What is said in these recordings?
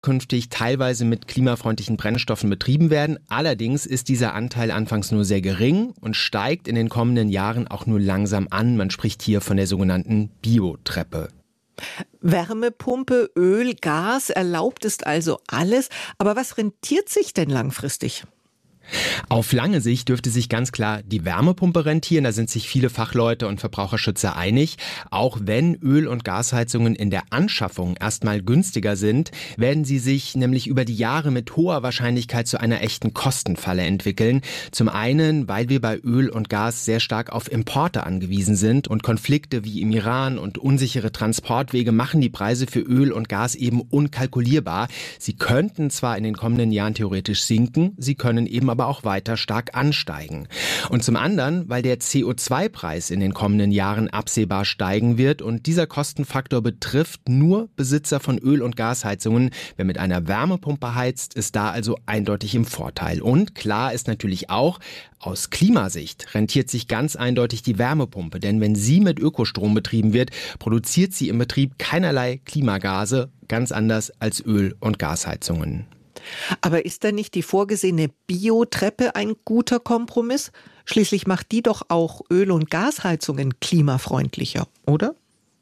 künftig teilweise mit klimafreundlichen Brennstoffen betrieben werden. Allerdings ist dieser Anteil anfangs nur sehr gering und steigt in den kommenden Jahren auch nur langsam an. Man spricht hier von der sogenannten Biotreppe. Wärmepumpe, Öl, Gas, erlaubt ist also alles. Aber was rentiert sich denn langfristig? Auf lange Sicht dürfte sich ganz klar die Wärmepumpe rentieren. Da sind sich viele Fachleute und Verbraucherschützer einig. Auch wenn Öl- und Gasheizungen in der Anschaffung erstmal günstiger sind, werden sie sich nämlich über die Jahre mit hoher Wahrscheinlichkeit zu einer echten Kostenfalle entwickeln. Zum einen, weil wir bei Öl und Gas sehr stark auf Importe angewiesen sind und Konflikte wie im Iran und unsichere Transportwege machen die Preise für Öl und Gas eben unkalkulierbar. Sie könnten zwar in den kommenden Jahren theoretisch sinken, sie können eben aber auch weiter stark ansteigen. Und zum anderen, weil der CO2-Preis in den kommenden Jahren absehbar steigen wird und dieser Kostenfaktor betrifft nur Besitzer von Öl- und Gasheizungen. Wer mit einer Wärmepumpe heizt, ist da also eindeutig im Vorteil. Und klar ist natürlich auch, aus Klimasicht rentiert sich ganz eindeutig die Wärmepumpe, denn wenn sie mit Ökostrom betrieben wird, produziert sie im Betrieb keinerlei Klimagase, ganz anders als Öl- und Gasheizungen. Aber ist da nicht die vorgesehene Biotreppe ein guter Kompromiss? Schließlich macht die doch auch Öl- und Gasheizungen klimafreundlicher, oder?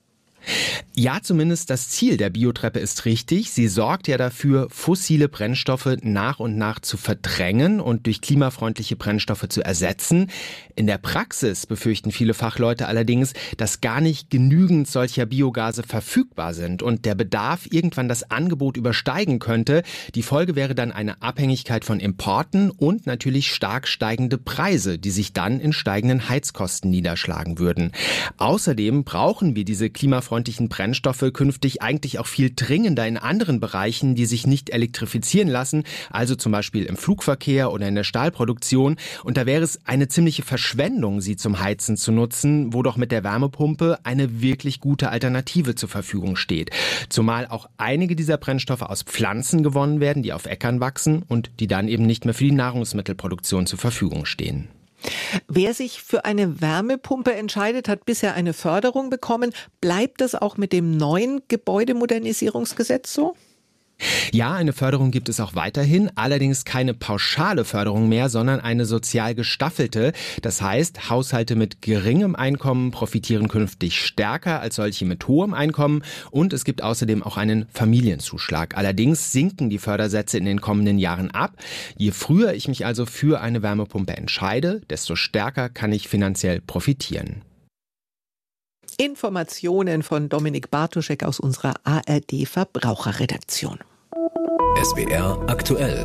Ja, zumindest das Ziel der Biotreppe ist richtig. Sie sorgt ja dafür, fossile Brennstoffe nach und nach zu verdrängen und durch klimafreundliche Brennstoffe zu ersetzen. In der Praxis befürchten viele Fachleute allerdings, dass gar nicht genügend solcher Biogase verfügbar sind und der Bedarf irgendwann das Angebot übersteigen könnte. Die Folge wäre dann eine Abhängigkeit von Importen und natürlich stark steigende Preise, die sich dann in steigenden Heizkosten niederschlagen würden. Außerdem brauchen wir diese klimafreundlichen Brennstoffe künftig eigentlich auch viel dringender in anderen Bereichen, die sich nicht elektrifizieren lassen, also zum Beispiel im Flugverkehr oder in der Stahlproduktion. Und da wäre es eine ziemliche Verschwendung, sie zum Heizen zu nutzen, wo doch mit der Wärmepumpe eine wirklich gute Alternative zur Verfügung steht. Zumal auch einige dieser Brennstoffe aus Pflanzen gewonnen werden, die auf Äckern wachsen und die dann eben nicht mehr für die Nahrungsmittelproduktion zur Verfügung stehen. Wer sich für eine Wärmepumpe entscheidet, hat bisher eine Förderung bekommen. Bleibt das auch mit dem neuen Gebäudemodernisierungsgesetz so? Ja, eine Förderung gibt es auch weiterhin, allerdings keine pauschale Förderung mehr, sondern eine sozial gestaffelte. Das heißt, Haushalte mit geringem Einkommen profitieren künftig stärker als solche mit hohem Einkommen und es gibt außerdem auch einen Familienzuschlag. Allerdings sinken die Fördersätze in den kommenden Jahren ab. Je früher ich mich also für eine Wärmepumpe entscheide, desto stärker kann ich finanziell profitieren. Informationen von Dominik Bartoschek aus unserer ARD Verbraucherredaktion. SWR aktuell.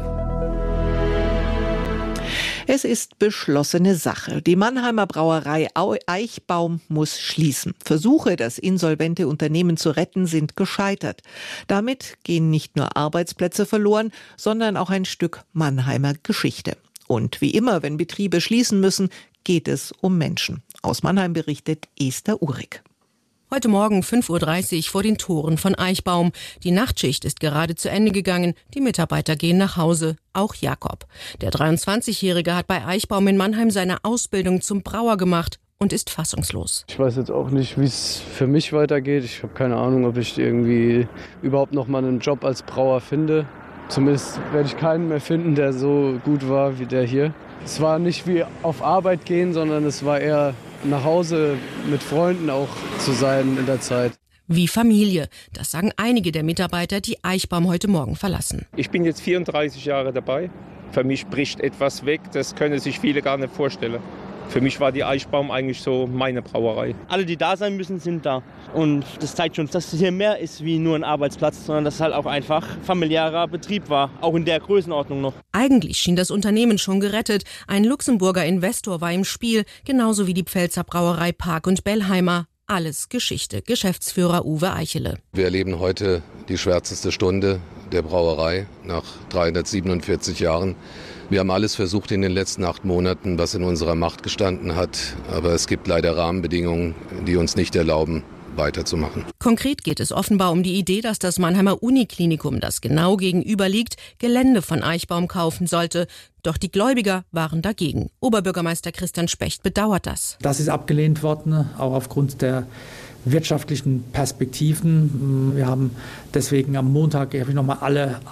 Es ist beschlossene Sache. Die Mannheimer Brauerei Eichbaum muss schließen. Versuche, das insolvente Unternehmen zu retten, sind gescheitert. Damit gehen nicht nur Arbeitsplätze verloren, sondern auch ein Stück Mannheimer Geschichte. Und wie immer, wenn Betriebe schließen müssen, geht es um Menschen. Aus Mannheim berichtet Esther Uhrig. Heute Morgen 5.30 Uhr vor den Toren von Eichbaum. Die Nachtschicht ist gerade zu Ende gegangen. Die Mitarbeiter gehen nach Hause. Auch Jakob. Der 23-Jährige hat bei Eichbaum in Mannheim seine Ausbildung zum Brauer gemacht und ist fassungslos. Ich weiß jetzt auch nicht, wie es für mich weitergeht. Ich habe keine Ahnung, ob ich irgendwie überhaupt noch mal einen Job als Brauer finde. Zumindest werde ich keinen mehr finden, der so gut war wie der hier. Es war nicht wie auf Arbeit gehen, sondern es war eher nach Hause mit Freunden auch zu sein in der Zeit. Wie Familie, das sagen einige der Mitarbeiter, die Eichbaum heute Morgen verlassen. Ich bin jetzt 34 Jahre dabei. Für mich bricht etwas weg, das können sich viele gar nicht vorstellen. Für mich war die Eichbaum eigentlich so meine Brauerei. Alle, die da sein müssen, sind da. Und das zeigt schon, dass es hier mehr ist wie nur ein Arbeitsplatz, sondern dass es halt auch einfach familiärer Betrieb war, auch in der Größenordnung noch. Eigentlich schien das Unternehmen schon gerettet. Ein Luxemburger Investor war im Spiel, genauso wie die Pfälzer Brauerei Park und Bellheimer. Alles Geschichte. Geschäftsführer Uwe Eichele. Wir erleben heute die schwärzeste Stunde der Brauerei nach 347 Jahren. Wir haben alles versucht in den letzten 8 Monaten, was in unserer Macht gestanden hat. Aber es gibt leider Rahmenbedingungen, die uns nicht erlauben, weiterzumachen. Konkret geht es offenbar um die Idee, dass das Mannheimer Uniklinikum, das genau gegenüber liegt, Gelände von Eichbaum kaufen sollte. Doch die Gläubiger waren dagegen. Oberbürgermeister Christian Specht bedauert das. Das ist abgelehnt worden, auch aufgrund der wirtschaftlichen Perspektiven. Wir haben deswegen am Montag nochmal alle